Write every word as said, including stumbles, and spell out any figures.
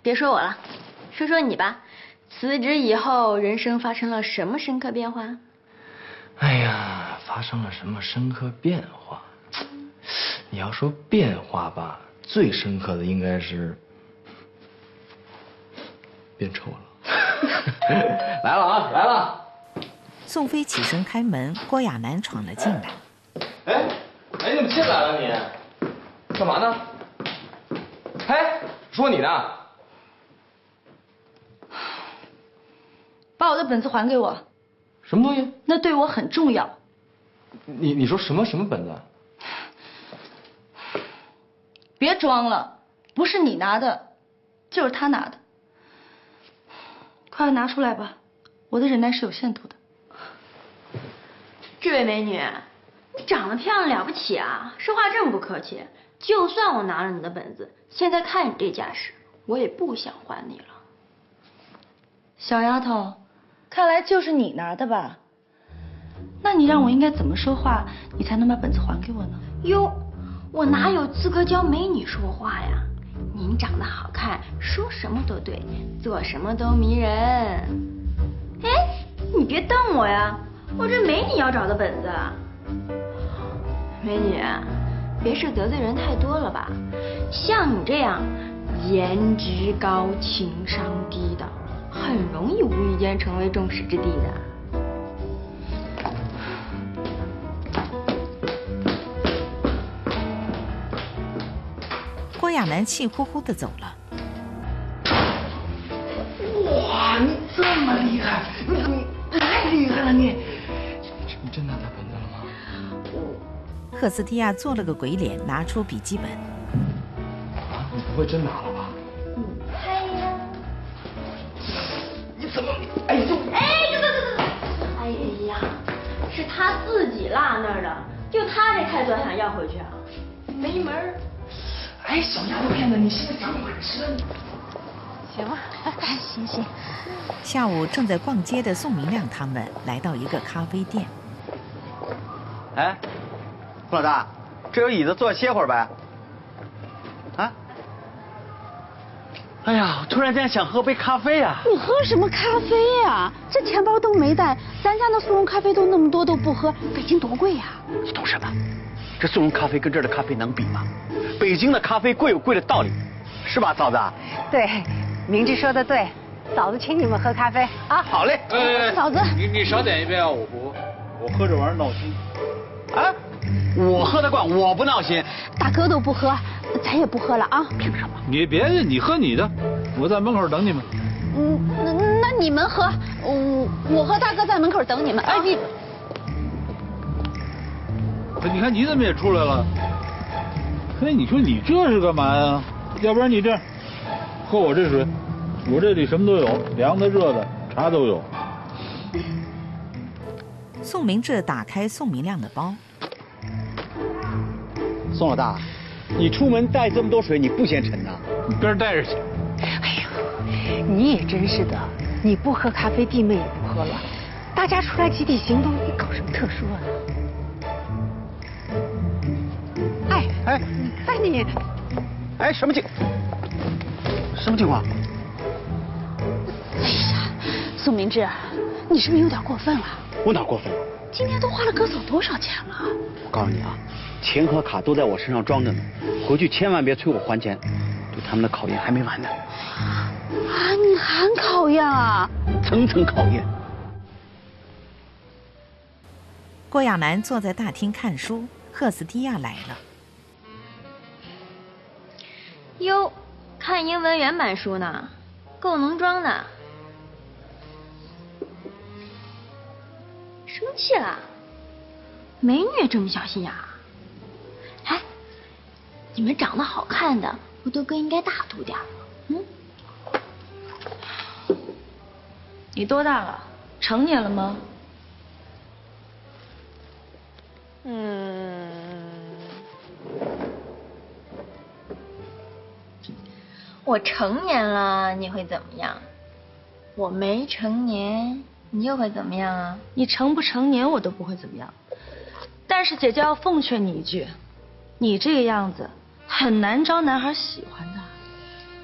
别说我了，说说你吧。辞职以后，人生发生了什么深刻变化？ 哎呀，发生了什么深刻变化？你要说变化吧，最深刻的应该是变丑了。来了啊，来了！ 宋飞起身开门，郭亚楠闯了进来。 哎，哎，你怎么进来了你？干嘛呢？哎，说你呢？ 把我的本子还给我。 什么东西？ 那对我很重要。 你你说什么什么本子？ 别装了，不是你拿的，就是他拿的。快拿出来吧，我的忍耐是有限度的。 这位美女，你长得漂亮了不起啊，说话这么不客气。就算我拿了你的本子，现在看你这架势，我也不想还你了。 小丫头，看来就是你拿的吧？那你让我应该怎么说话，你才能把本子还给我呢？ 哟，我哪有资格教美女说话呀？您长得好看，说什么都对，做什么都迷人。哎，你别瞪我呀，我这没你要找的本子。美女，别是得罪人太多了吧？像你这样颜值高、情商低的，很容易无意间成为众矢之的的。 郭亚楠气呼呼地走了。 哇，你这么厉害，你你太厉害了你！你真拿到本子了吗？ 赫斯提亚做了个鬼脸，拿出笔记本。 啊，你不会真拿了吧？ 你猜呀？ 你怎么？哎呦！ 哎，等等等等！哎呀，是他自己落那儿的，就他这态度还想要回去啊？没门儿！ 哎，小丫头片子，你现在长本事了。 行了， 哎，行行。下午正在逛街的宋明亮他们来到一个咖啡店。 哎，宋老大，这有椅子坐歇会儿呗？啊？哎呀，我突然间想喝杯咖啡呀、啊！ 你喝什么咖啡呀？这钱包都没带，咱家那速溶咖啡都那么多都不喝，北京多贵呀！ 你懂什么？这速溶咖啡跟这儿的咖啡能比吗？北京的咖啡贵有贵的道理，是吧，嫂子？ 对，明智说的对，嫂子请你们喝咖啡啊。 好嘞， 哎，嫂子， 你你少点一杯啊，我不，我喝这玩意儿闹心。 啊，我喝得惯，我不闹心。 大哥都不喝，咱也不喝了啊。 凭什么？ 你别的，你喝你的，我在门口等你们。 嗯，那那你们喝，我我和大哥在门口等你们。哎，你。 你看你怎么也出来了？嘿，你说你这是干嘛呀？要不然你这样，喝我这水，我这里什么都有，凉的、热的，茶都有。 宋明志打开宋明亮的包。 宋老大，你出门带这么多水，你不嫌沉呐？ 你边儿带着去。 哎呦，你也真是的，你不喝咖啡，弟妹也不喝了，大家出来集体行动，你搞什么特殊啊？哎哎， 在你， 哎，什么情？什么情况？ 哎呀，宋明志，你是不是有点过分了？ 我哪过分了？ 今天都花了哥嫂多少钱了？ 我告诉你啊，钱和卡都在我身上装着呢，回去千万别催我还钱，对他们的考验还没完呢。 啊，你还考验啊？ 层层考验。 郭亚楠坐在大厅看书，赫斯提亚来了。 哟，看英文原版书呢，够能装的。生气了？美女也这么小心眼儿？哎，你们长得好看的，不都更应该大度点吗？嗯？ 你多大了？成年了吗？ 嗯。我成年了，你会怎么样？我没成年，你又会怎么样啊？ 你成不成年我都不会怎么样，但是姐姐要奉劝你一句，你这个样子很难招男孩喜欢的。